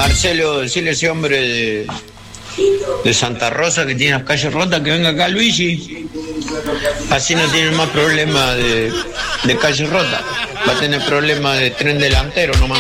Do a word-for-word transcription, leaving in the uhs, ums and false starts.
Marcelo, decirle a ese hombre de, de Santa Rosa que tiene las calles rotas que venga acá Luigi. Así no tiene más problema de, de calles rotas. Va a tener problema de tren delantero nomás.